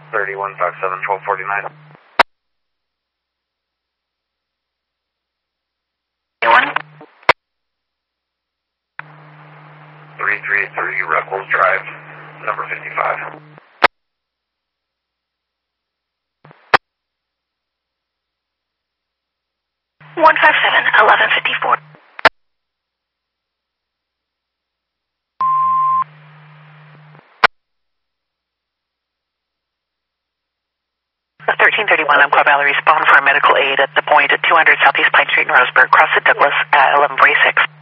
3157 1249. 3383 Ruckles Drive, number 55. 157 1154. 1331, I'm Core Valerie. Respond for a medical aid at the point at 200 Southeast Pine Street in Roseburg. Cross at Douglas at 1146.